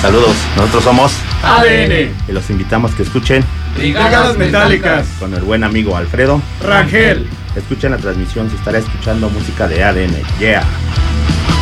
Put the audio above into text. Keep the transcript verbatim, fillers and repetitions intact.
Saludos, nosotros somos A D N y los invitamos a que escuchen Brigadas Metálicas con el buen amigo Alfredo Rangel. Escuchen la transmisión, se estará escuchando música de A D N. Yeah.